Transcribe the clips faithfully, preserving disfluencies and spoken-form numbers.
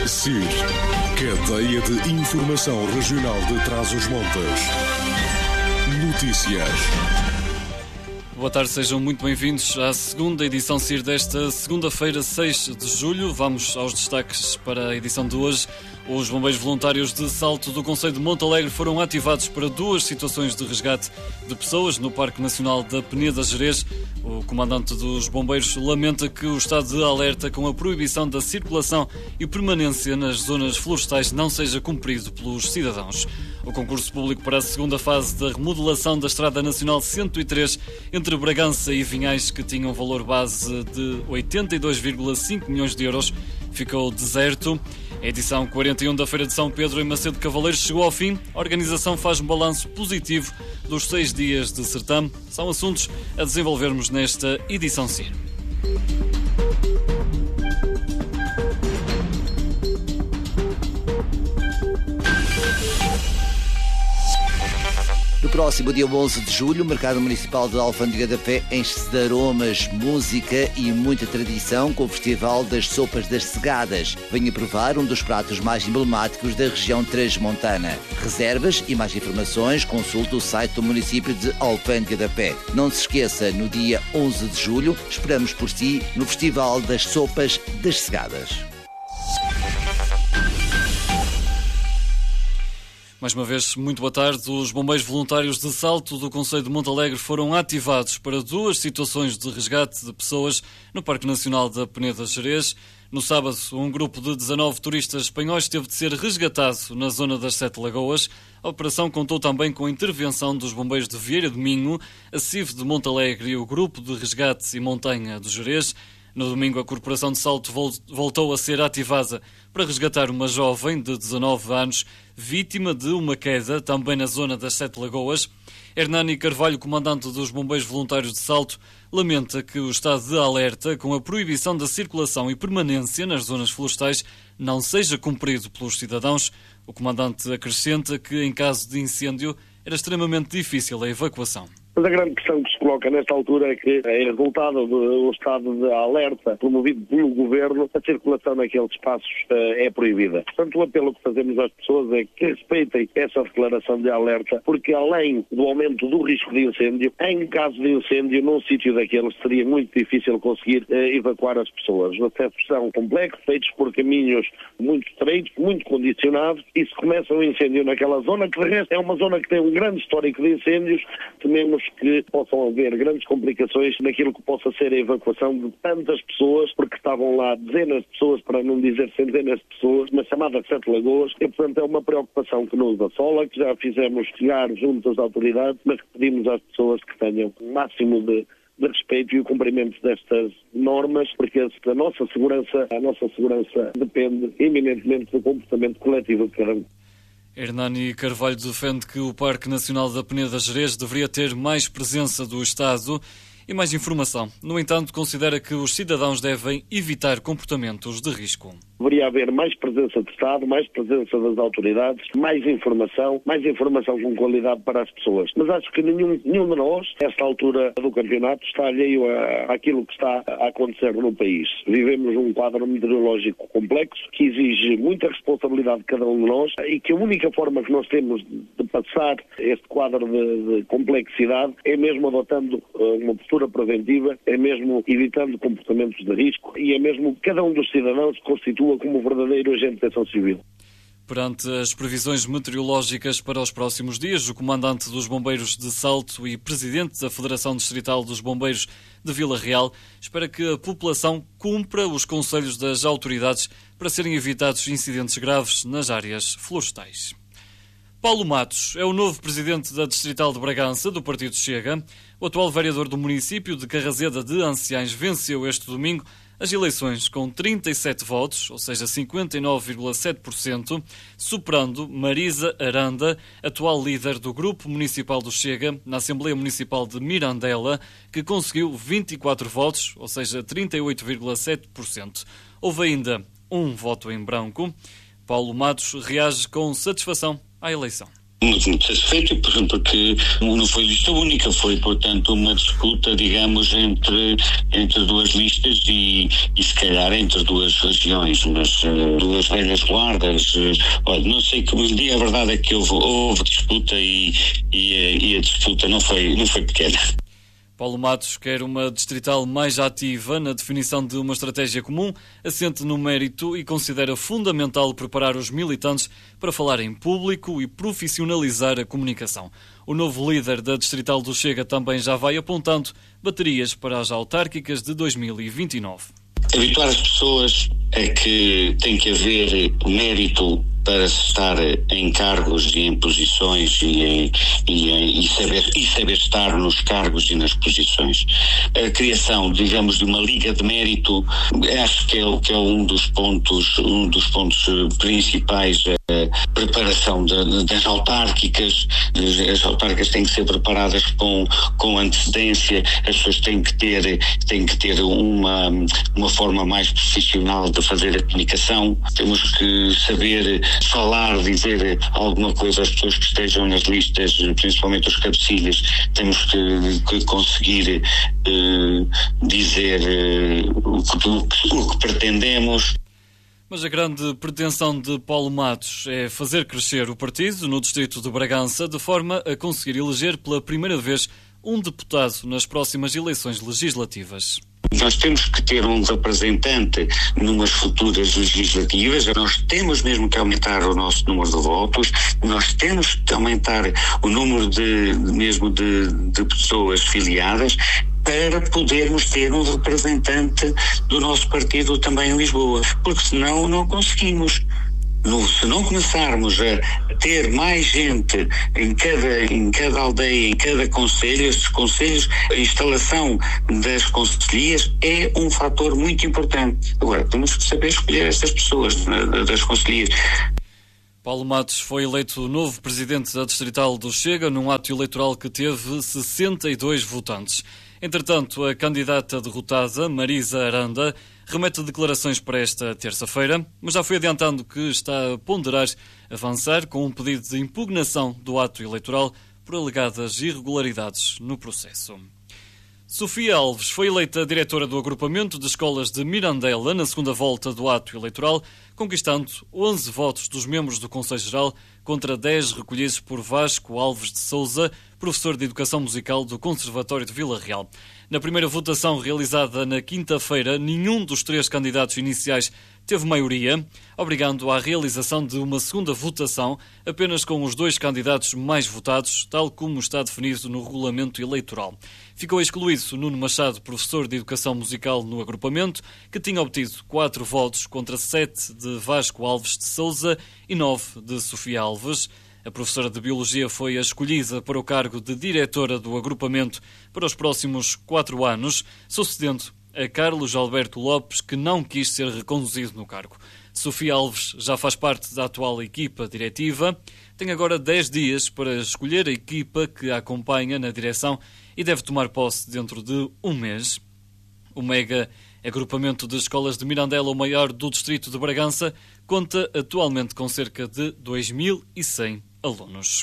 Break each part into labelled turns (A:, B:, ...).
A: C I R, Cadeia de Informação Regional de Trás-os-Montes. Notícias.
B: Boa tarde, sejam muito bem-vindos à segunda edição C I R desta segunda-feira, seis de julho. Vamos aos destaques para a edição de hoje. Os bombeiros voluntários de Salto do concelho de Montalegre foram ativados para duas situações de resgate de pessoas no Parque Nacional da Peneda Gerês. O comandante dos bombeiros lamenta que o estado de alerta com a proibição da circulação e permanência nas zonas florestais não seja cumprido pelos cidadãos. O concurso público para a segunda fase da remodelação da Estrada Nacional cento e três entre Bragança e Vinhais, que tinha um valor base de oitenta e dois vírgula cinco milhões de euros, ficou deserto. A edição quarenta e um da Feira de São Pedro em Macedo Cavaleiros chegou ao fim. A organização faz um balanço positivo dos seis dias de certame. São assuntos a desenvolvermos nesta edição C I R.
C: No próximo dia onze de julho, o Mercado Municipal de Alfândega da Fé enche-se de aromas, música e muita tradição com o Festival das Sopas das Segadas. Venha provar um dos pratos mais emblemáticos da região transmontana. Reservas e mais informações, consulte o site do município de Alfândega da Fé. Não se esqueça, no dia onze de julho, esperamos por si no Festival das Sopas das Segadas.
B: Mais uma vez, muito boa tarde. Os bombeiros voluntários de Salto do concelho de Montalegre foram ativados para duas situações de resgate de pessoas no Parque Nacional da Peneda Gerês. No sábado, um grupo de dezanove turistas espanhóis teve de ser resgatado na zona das Sete Lagoas. A operação contou também com a intervenção dos bombeiros de Vieira do Minho, a C I V de Montalegre e o Grupo de Resgate e Montanha do Gerês. No domingo, a Corporação de Salto voltou a ser ativada para resgatar uma jovem de dezanove anos, vítima de uma queda, também na zona das Sete Lagoas. Hernani Carvalho, comandante dos Bombeiros Voluntários de Salto, lamenta que o estado de alerta com a proibição da circulação e permanência nas zonas florestais não seja cumprido pelos cidadãos. O comandante acrescenta que, em caso de incêndio, era extremamente difícil a evacuação.
D: Mas a grande questão que se coloca nesta altura é que, em resultado do estado de alerta promovido pelo Governo, a circulação naqueles espaços uh, é proibida. Portanto, o apelo que fazemos às pessoas é que respeitem essa declaração de alerta, porque além do aumento do risco de incêndio, em caso de incêndio, num sítio daqueles, seria muito difícil conseguir uh, evacuar as pessoas. Os acessos são complexos, feitos por caminhos muito estreitos, muito condicionados, e se começa um incêndio naquela zona, que de resto é uma zona que tem um grande histórico de incêndios, tememos que possam haver grandes complicações naquilo que possa ser a evacuação de tantas pessoas, porque estavam lá dezenas de pessoas, para não dizer centenas de pessoas, na chamada Sete Lagoas, e portanto é uma preocupação que nos assola, que já fizemos chegar junto às autoridades, mas que pedimos às pessoas que tenham o máximo de de respeito e o cumprimento destas normas, porque a nossa segurança, a nossa segurança depende eminentemente do comportamento coletivo de cada um.
B: Hernani Carvalho defende que o Parque Nacional da Peneda Gerês deveria ter mais presença do Estado e mais informação. No entanto, considera que os cidadãos devem evitar comportamentos de risco.
D: Deveria haver mais presença do Estado, mais presença das autoridades, mais informação, mais informação com qualidade para as pessoas. Mas acho que nenhum, nenhum de nós, nesta altura do campeonato, está alheio a, àquilo que está a acontecer no país. Vivemos um quadro meteorológico complexo, que exige muita responsabilidade de cada um de nós, e que a única forma que nós temos de passar este quadro de, de complexidade é mesmo adotando uma postura preventiva, é mesmo evitando comportamentos de risco, e é mesmo cada um dos cidadãos constitua como verdadeiro agente de proteção civil.
B: Perante as previsões meteorológicas para os próximos dias, o comandante dos Bombeiros de Salto e presidente da Federação Distrital dos Bombeiros de Vila Real espera que a população cumpra os conselhos das autoridades para serem evitados incidentes graves nas áreas florestais. Paulo Matos é o novo presidente da Distrital de Bragança, do Partido Chega. O atual vereador do município de Carrazeda de Anciães venceu este domingo as eleições com trinta e sete votos, ou seja, cinquenta e nove vírgula sete por cento, superando Marisa Aranda, atual líder do Grupo Municipal do Chega, na Assembleia Municipal de Mirandela, que conseguiu vinte e quatro votos, ou seja, trinta e oito vírgula sete por cento. Houve ainda um voto em branco. Paulo Matos reage com satisfação à eleição.
E: Muito, muito satisfeito, porque não foi lista única, foi, portanto, uma disputa, digamos, entre, entre duas listas e, e se calhar entre duas regiões, mas uh, duas velhas guardas. Uh, olha, não sei como dia, a verdade é que houve, houve disputa e, e, e a disputa não foi, não foi pequena.
B: Paulo Matos quer uma distrital mais ativa na definição de uma estratégia comum, assente no mérito e considera fundamental preparar os militantes para falar em público e profissionalizar a comunicação. O novo líder da distrital do Chega também já vai apontando baterias para as autárquicas de dois mil e vinte e nove.
E: Habituar as pessoas a que tem que haver mérito para estar em cargos e em posições e, em, e, em, e, saber, e saber estar nos cargos e nas posições. A criação, digamos, de uma liga de mérito, acho que é, que é um dos pontos, um dos pontos principais. A preparação de, das autárquicas, as autárquicas têm que ser preparadas com, com antecedência, as pessoas têm que ter, têm que ter uma, uma forma mais profissional de fazer a comunicação, temos que saber falar, dizer alguma coisa às pessoas que estejam nas listas, principalmente os cabecilhas, temos que, que conseguir eh, dizer eh, o, que, o, que, o que pretendemos.
B: Mas a grande pretensão de Paulo Matos é fazer crescer o partido no distrito de Bragança de forma a conseguir eleger pela primeira vez um deputado nas próximas eleições legislativas.
E: Nós temos que ter um representante numas futuras legislativas, nós temos mesmo que aumentar o nosso número de votos, nós temos que aumentar o número de, mesmo de, de pessoas filiadas, para podermos ter um representante do nosso partido também em Lisboa, porque senão não conseguimos. No, se não começarmos a ter mais gente em cada, em cada aldeia, em cada concelho, estes concelhos, a instalação das concelhias é um fator muito importante. Agora, temos que saber escolher estas pessoas das concelhias.
B: Paulo Matos foi eleito novo presidente da distrital do Chega num ato eleitoral que teve sessenta e dois votantes. Entretanto, a candidata derrotada, Marisa Aranda, remete declarações para esta terça-feira, mas já foi adiantando que está a ponderar avançar com um pedido de impugnação do ato eleitoral por alegadas irregularidades no processo. Sofia Alves foi eleita diretora do agrupamento de escolas de Mirandela na segunda volta do ato eleitoral, conquistando onze votos dos membros do Conselho Geral contra dez recolhidos por Vasco Alves de Sousa, professor de Educação Musical do Conservatório de Vila Real. Na primeira votação realizada na quinta-feira, nenhum dos três candidatos iniciais teve maioria, obrigando à realização de uma segunda votação apenas com os dois candidatos mais votados, tal como está definido no regulamento eleitoral. Ficou excluído Nuno Machado, professor de Educação Musical no agrupamento, que tinha obtido quatro votos contra sete de Vasco Alves de Sousa e nove de Sofia Alves. A professora de Biologia foi a escolhida para o cargo de diretora do agrupamento para os próximos quatro anos, sucedendo a Carlos Alberto Lopes, que não quis ser reconduzido no cargo. Sofia Alves já faz parte da atual equipa diretiva, tem agora dez dias para escolher a equipa que a acompanha na direção e deve tomar posse dentro de um mês. O mega agrupamento de escolas de Mirandela, o maior do distrito de Bragança, conta atualmente com cerca de dois mil e cem alunos.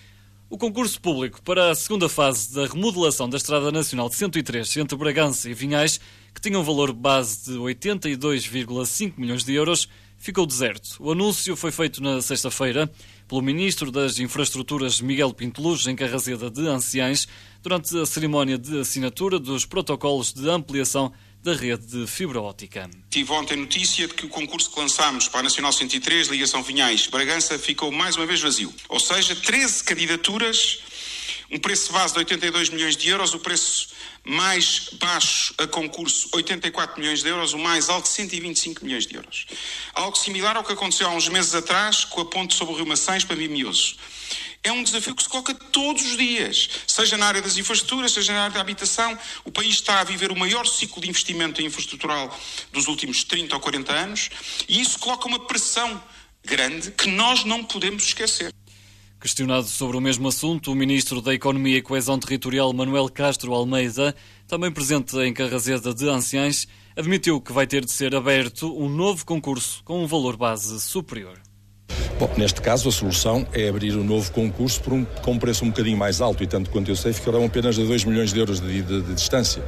B: O concurso público para a segunda fase da remodelação da Estrada Nacional de cento e três entre Bragança e Vinhais, que tinha um valor base de oitenta e dois vírgula cinco milhões de euros, ficou deserto. O anúncio foi feito na sexta-feira pelo Ministro das Infraestruturas, Miguel Pinteluz, em Carrazeda de Anciães, durante a cerimónia de assinatura dos protocolos de ampliação da rede de fibra óptica.
F: Tive ontem notícia de que o concurso que lançámos para a Nacional cento e três, ligação Vinhais-Bragança, ficou mais uma vez vazio. Ou seja, treze candidaturas, um preço base de oitenta e dois milhões de euros, o preço mais baixo a concurso oitenta e quatro milhões de euros, o mais alto cento e vinte e cinco milhões de euros. Algo similar ao que aconteceu há uns meses atrás com a ponte sobre o Rio Maçães para Mimioso. É um desafio que se coloca todos os dias, seja na área das infraestruturas, seja na área da habitação. O país está a viver o maior ciclo de investimento infraestrutural dos últimos trinta ou quarenta anos e isso coloca uma pressão grande que nós não podemos esquecer.
B: Questionado sobre o mesmo assunto, o Ministro da Economia e Coesão Territorial, Manuel Castro Almeida, também presente em Carrazeda de Anciães, admitiu que vai ter de ser aberto um novo concurso com um valor base superior.
G: Bom, neste caso a solução é abrir um novo concurso por um, com um preço um bocadinho mais alto e tanto quanto eu sei ficarão apenas a dois milhões de euros de, de, de distância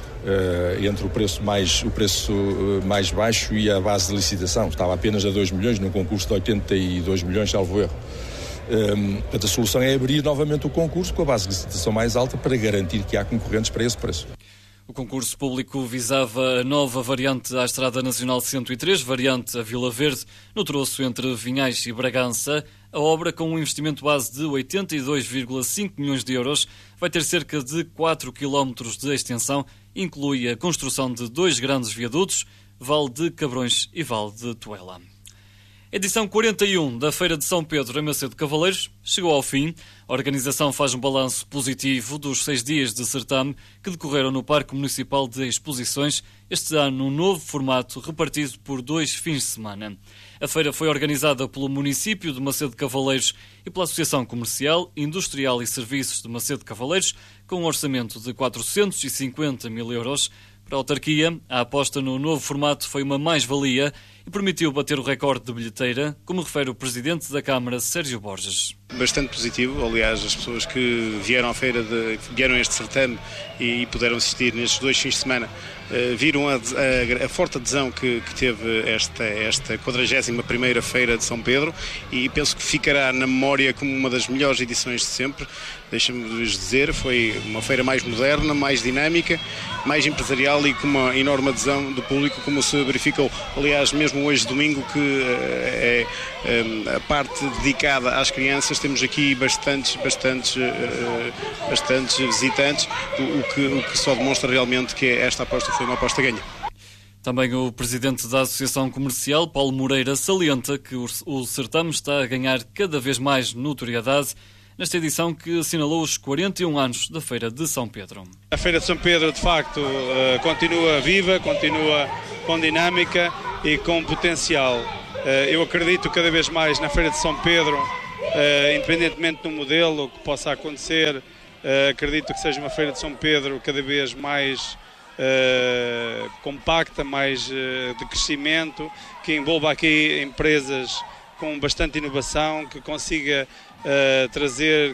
G: uh, entre o preço, mais, o preço uh, mais baixo e a base de licitação. Estava apenas a dois milhões num concurso de oitenta e dois milhões, salvo erro. Um, portanto, a solução é abrir novamente o concurso com a base de licitação mais alta para garantir que há concorrentes para esse preço.
B: O concurso público visava a nova variante à Estrada Nacional cento e três, variante a Vila Verde, no troço entre Vinhais e Bragança. A obra, com um investimento base de oitenta e dois vírgula cinco milhões de euros, vai ter cerca de quatro quilómetros de extensão, inclui a construção de dois grandes viadutos, Vale de Cabrões e Vale de Tuela. Edição quarenta e um da Feira de São Pedro em Macedo de Cavaleiros chegou ao fim. A organização faz um balanço positivo dos seis dias de certame que decorreram no Parque Municipal de Exposições, este ano num novo formato repartido por dois fins de semana. A feira foi organizada pelo município de Macedo de Cavaleiros e pela Associação Comercial, Industrial e Serviços de Macedo de Cavaleiros, com um orçamento de quatrocentos e cinquenta mil euros. Para a autarquia, a aposta no novo formato foi uma mais-valia e permitiu bater o recorde de bilheteira, como refere o Presidente da Câmara, Sérgio Borges.
H: Bastante positivo, aliás, as pessoas que vieram à feira, de, vieram a este certame e, e puderam assistir nestes dois fins de semana, uh, viram a, a, a forte adesão que, que teve esta, esta quadragésima primeira Feira de São Pedro e penso que ficará na memória como uma das melhores edições de sempre. Deixa-me dizer, foi uma feira mais moderna, mais dinâmica, mais empresarial e com uma enorme adesão do público, como se verificou, aliás, mesmo hoje, domingo, que uh, é uh, a parte dedicada às crianças. Temos aqui bastantes, bastantes, uh, bastantes visitantes, o, o, que, o que só demonstra realmente que esta aposta foi uma aposta ganha.
B: Também o Presidente da Associação Comercial, Paulo Moreira, salienta que o, o certame está a ganhar cada vez mais notoriedade nesta edição que assinalou os quarenta e um anos da Feira de São Pedro.
I: A Feira de São Pedro, de facto, continua viva, continua com dinâmica e com potencial. Eu acredito cada vez mais na Feira de São Pedro, independentemente do modelo que possa acontecer, acredito que seja uma Feira de São Pedro cada vez mais compacta, mais de crescimento, que envolva aqui empresas com bastante inovação, que consiga Uh, trazer